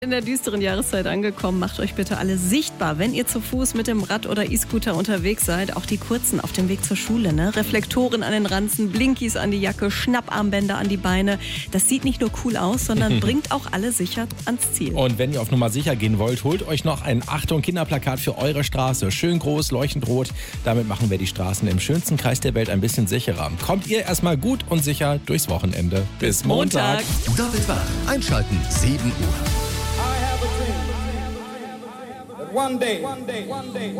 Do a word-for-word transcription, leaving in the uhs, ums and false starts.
In der düsteren Jahreszeit angekommen, macht euch bitte alle sichtbar, wenn ihr zu Fuß mit dem Rad oder E-Scooter unterwegs seid. Auch die Kurzen auf dem Weg zur Schule, ne? Reflektoren an den Ranzen, Blinkies an die Jacke, Schnapparmbänder an die Beine. Das sieht nicht nur cool aus, sondern bringt auch alle sicher ans Ziel. Und wenn ihr auf Nummer sicher gehen wollt, holt euch noch ein Achtung-Kinderplakat für eure Straße. Schön groß, leuchtend rot. Damit machen wir die Straßen im schönsten Kreis der Welt ein bisschen sicherer. Kommt ihr erstmal gut und sicher durchs Wochenende. Bis Montag. Doppelt wach. Einschalten, sieben Uhr. One day, one day, one day.